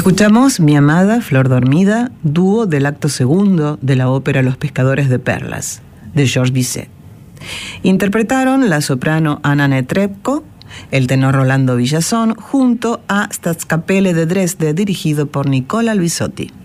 Escuchamos Mi amada Flor dormida, dúo del acto segundo de la ópera Los pescadores de perlas, de Georges Bizet. Interpretaron la soprano Anna Netrebko, el tenor Rolando Villazón, junto a Staatskapelle de Dresde, dirigido por Nicola Luisotti.